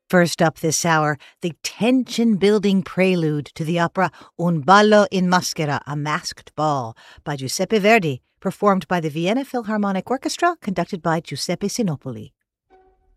First up this hour, the tension-building prelude to the opera Un ballo in maschera, A Masked Ball, by Giuseppe Verdi, performed by the Vienna Philharmonic Orchestra, conducted by Giuseppe Sinopoli.